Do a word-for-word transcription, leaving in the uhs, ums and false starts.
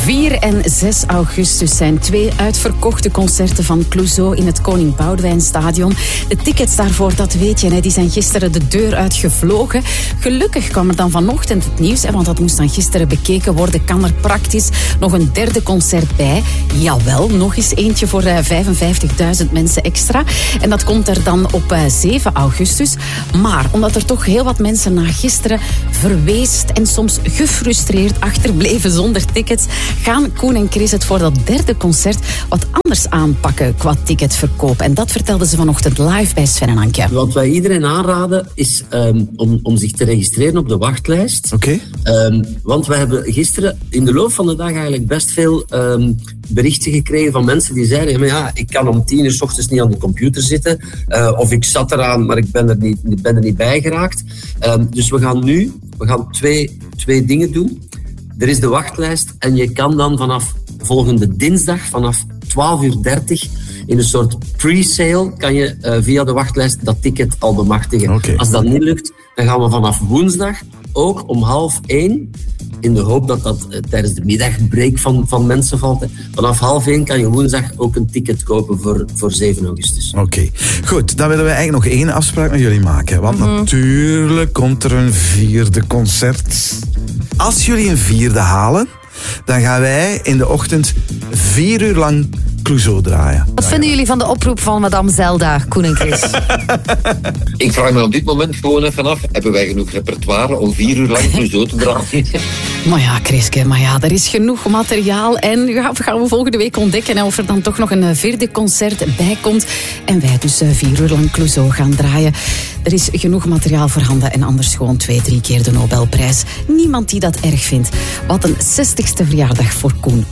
vier en zes augustus zijn twee uitverkochte concerten van Clouseau in het Koning Boudewijnstadion. De tickets daarvoor, dat weet je, die zijn gisteren de deur uitgevlogen. Gelukkig kwam er dan vanochtend het nieuws, want dat moest dan gisteren bekeken worden. Kan er praktisch nog een derde concert bij? Jawel, nog eens eentje voor vijfenvijftigduizend mensen extra. En dat komt er dan op zeven augustus. Maar omdat er toch heel wat mensen na gisteren verweest en soms gefrustreerd achterbleven zonder tickets, gaan Koen en Chris het voor dat derde concert wat anders aanpakken qua ticketverkoop. En dat vertelden ze vanochtend live bij Sven en Anke. Wat wij iedereen aanraden is um, om, om zich te registreren op de wachtlijst. Oké. Okay. Um, want we hebben gisteren in de loop van de dag eigenlijk best veel um, berichten gekregen van mensen die zeiden, maar ja, ik kan om tien uur 's ochtends niet aan de computer zitten. Uh, of ik zat eraan, maar ik ben er niet, ben er niet bij geraakt. Um, dus we gaan nu we gaan twee, twee dingen doen. Er is de wachtlijst en je kan dan vanaf volgende dinsdag, vanaf twaalf uur dertig, in een soort pre-sale, kan je uh, via de wachtlijst dat ticket al bemachtigen. Okay. Als dat niet lukt, dan gaan we vanaf woensdag ook om half één, in de hoop dat dat uh, tijdens de middagbreak van, van mensen valt. Hè. Vanaf half één kan je woensdag ook een ticket kopen voor, voor zeven augustus. Oké, okay. Goed. Dan willen we eigenlijk nog één afspraak met jullie maken. Want mm-hmm. natuurlijk komt er een vierde concert. Als jullie een vierde halen, dan gaan wij in de ochtend vier uur lang Clouseau draaien. Wat vinden jullie van de oproep van Madame Zelda, Koen en Chris? Ik vraag me op dit moment gewoon even af, hebben wij genoeg repertoire om vier uur lang Clouseau te draaien? Maar ja, Chriske, maar ja, er is genoeg materiaal en we gaan we volgende week ontdekken of er dan toch nog een vierde concert bij komt en wij dus vier uur lang Clouseau gaan draaien. Er is genoeg materiaal voorhanden en anders gewoon twee, drie keer de Nobelprijs. Niemand die dat erg vindt. Wat een zestigste verjaardag voor Koen.